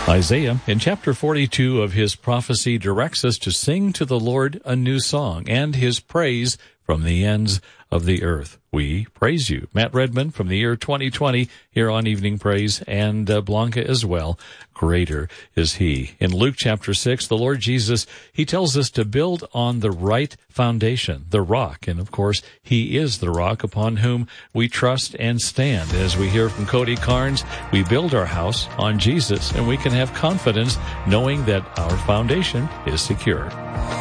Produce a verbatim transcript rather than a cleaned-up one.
Isaiah, in chapter forty-two of his prophecy, directs us to sing to the Lord a new song and his praise from the ends of the earth. We praise you. Matt Redman from the year twenty twenty here on Evening Praise, and uh, Blanca as well. Greater is he. In Luke chapter six, the Lord Jesus, he tells us to build on the right foundation, the rock. And of course, he is the rock upon whom we trust and stand. As we hear from Cody Carnes, we build our house on Jesus, and we can have confidence knowing that our foundation is secure.